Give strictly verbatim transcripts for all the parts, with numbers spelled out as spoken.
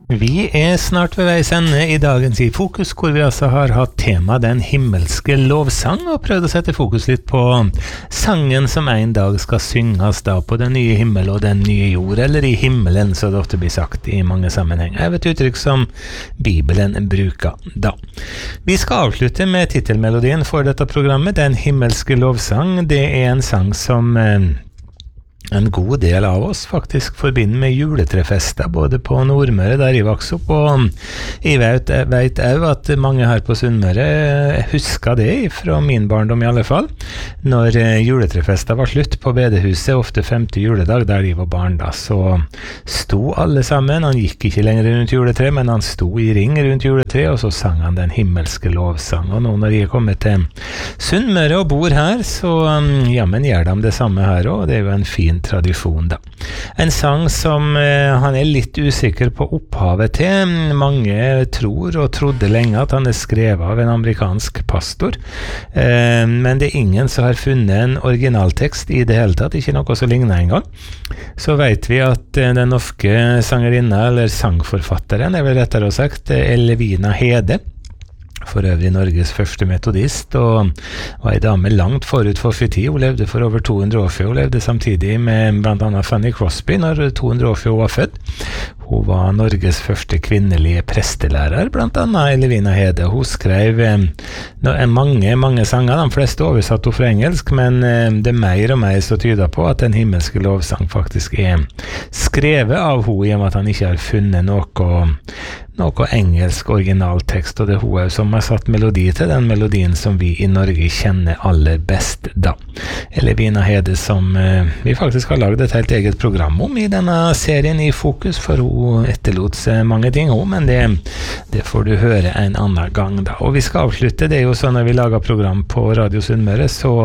Vi er snart ved veis ende i dagens I Fokus, hvor vi altså har hatt tema Den himmelske lovsang, og prøvd å sette fokus litt på sangen som en dag skal synges da på den nye himmel og den nye jord, eller i himmelen, så det ofte blir sagt i mange sammenhenger. Jeg vet uttrykk som Bibelen bruker da. Vi skal avslutte med titelmelodien for dette programmet, Den himmelske lovsang. Det er en sang som eh, en god del av oss faktisk forbinder med juletrefester, både på Nordmøre, der jeg vokste opp, og jeg vet, jeg vet også at mange her på Sunnmøre husker det, fra min barndom i alle fall, når juletrefester var slutt på bedehuset, ofte femte juledag, der de var barn da, så sto alle sammen, han gikk ikke lenger rundt juletre, men han sto i ring rundt juletre, og så sang han Den himmelske lovsang, og nå når jeg er kommet til Sunnmøre og bor her, så ja, men gjør de det samme her også, det er jo en fin tradisjon da. En sang som eh, han er litt usikker på opphavet til. Mange tror og trodde lenge at han er skrevet av en amerikansk pastor, eh, men det er ingen som har funnet en originaltekst i det hele tatt, ikke noe som ligner en gang. Så vet vi at eh, den norske sangerinna, eller sangforfatteren, er vel rettere sagt, Elvina Hede, for øvrig Norges første metodist, og var en dame langt forut for sin tid. Hun levde for over to hundre år før. Hun levde samtidig med blant annet Fanny Crosby når to hundre år før hun var født. Hun var Norges første kvinnelige prestelærer, blant annet Elvina Hede. Hun skrev eh, mange, mange sanger, de fleste oversatt hun fra engelsk, men eh, det er mer og mer så tyder på at Den himmelske lovsang faktisk er skrevet av hun, i og med at han ikke har funnet noe noe engelsk originaltekst, og det er hun som har satt melodi til den melodien som vi i Norge kjenner aller best da. Elvina Hede, som eh, vi faktisk har laget et helt eget program om i denne serien I Fokus, for hun etterlot seg mange ting hun, men det, det får du høre en annen gang da. Og vi skal avslutte, det er jo sånn når vi lager program på Radio Sunnmøre, så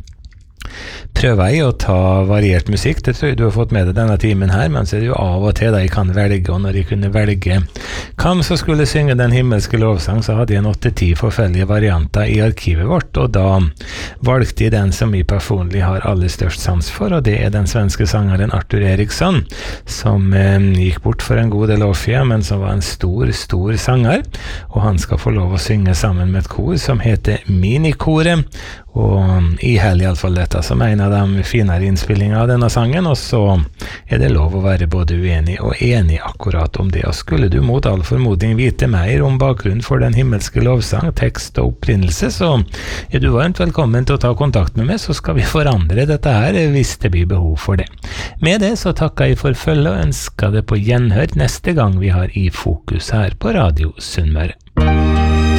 prøver jeg å ta variert musikk. Det tror jeg du har fått med deg denne timen her, men så er det jo av og til da jeg kan velge, og når jeg kunne velge hvem som skulle synge Den himmelske lovsang, så hadde jeg en åtte-ti forskjellige varianter i arkivet vårt, og da valgte jeg den som jeg personlig har aller størst sans for, og det er den svenske sangeren Arthur Eriksson, som eh, gikk bort for en god del år siden, men som var en stor, stor sanger, og han skal få lov å synge sammen med et kor som heter Minikoret, og i helg i alle fall dette som en av de finere innspillingene av denne sangen, og så er det lov å være både uenig og enig akkurat om det. Og skulle du mot all formodning vite mer om bakgrunnen for Den himmelske lovsang, tekst og opprinnelse, så er du varmt velkommen til å ta kontakt med meg, så skal vi forandre dette her hvis det blir behov for det. Med det så takker jeg for følge og ønsker det på gjenhør neste gang vi har I Fokus her på Radio Sunnmøre.